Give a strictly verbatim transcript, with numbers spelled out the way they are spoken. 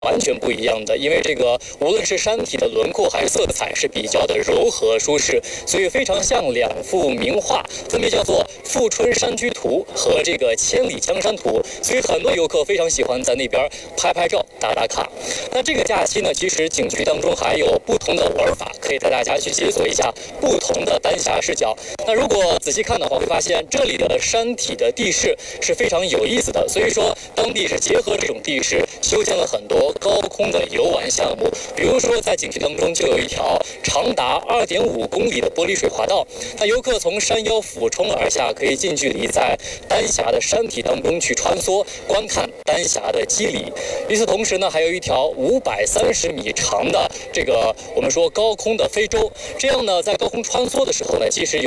完全不一样的，因为这个无论是山体的轮廓还是色彩是比较的柔和舒适，所以非常像两幅名画，分别叫做《富春山居图》和这个《千里江山图》，所以很多游客非常喜欢在那边拍拍照、打打卡。那这个假期呢，其实景区当中还有不同的玩法，可以带大家去解锁一下不同的丹霞视角。那如果仔细看的话，会发现这里的山体的地势是非常有意思的，所以说当地是结合这种地势修建了很多高空的游玩项目，比如说在景区当中就有一条长达二点五公里的玻璃水滑道，那游客从山腰俯冲而下，可以近距离在丹霞的山体当中去穿梭，观看丹霞的肌理。与此同时呢，还有一条五百三十米长的这个我们说高空的飞舟，这样呢，在高空穿梭的时候呢，其实有